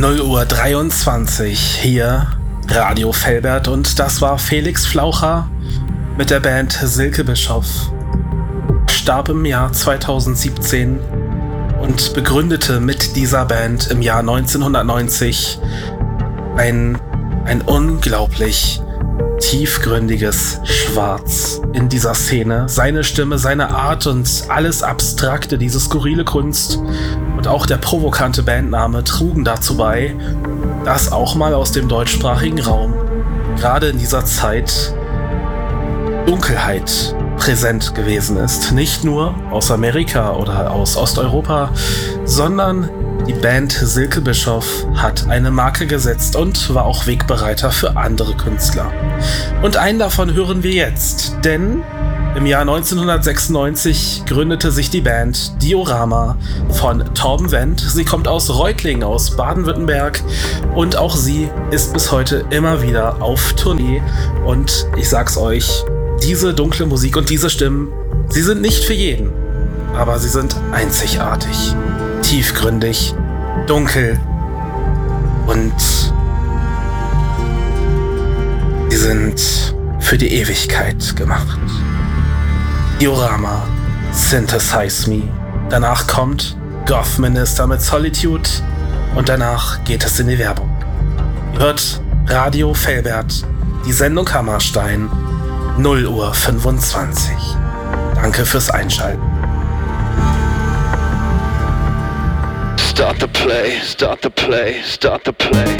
0 Uhr 23 hier Radio Velbert und das war Felix Flaucher mit der Band Silke Bischoff. Starb im Jahr 2017 und begründete mit dieser Band im Jahr 1990 ein unglaublich tiefgründiges Schwarz in dieser Szene. Seine Stimme, seine Art und alles Abstrakte, diese skurrile Kunst und auch der provokante Bandname trugen dazu bei, dass auch mal aus dem deutschsprachigen Raum, gerade in dieser Zeit, Dunkelheit präsent gewesen ist. Nicht nur aus Amerika oder aus Osteuropa, sondern die Band Silke Bischoff hat eine Marke gesetzt und war auch Wegbereiter für andere Künstler. Und einen davon hören wir jetzt, denn im Jahr 1996 gründete sich die Band Diorama von Torben Wendt. Sie kommt aus Reutlingen, aus Baden-Württemberg und auch sie ist bis heute immer wieder auf Tournee. Und ich sag's euch, diese dunkle Musik und diese Stimmen, sie sind nicht für jeden, aber sie sind einzigartig, tiefgründig, dunkel und sie sind für die Ewigkeit gemacht. Diorama, Synthesize Me. Danach kommt Goth Minister mit Solitude und danach geht es in die Werbung. Ihr hört Radio Velbert, die Sendung Hammerstein, 0 Uhr 25. Danke fürs Einschalten. Start the play, start the play, start the play.